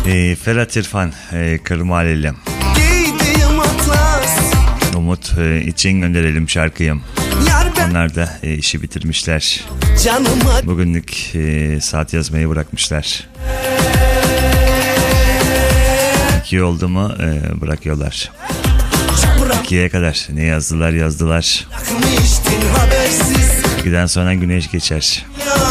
Ferhat İrfan Kırmaleli. Umut için gönderelim şarkıyı. Onlar da işi bitirmişler. Bugünlük saat yazmayı bırakmışlar. 2 oldu mu bırakıyorlar. 2'ye kadar ne yazdılar. 2'den sonra güneş geçer.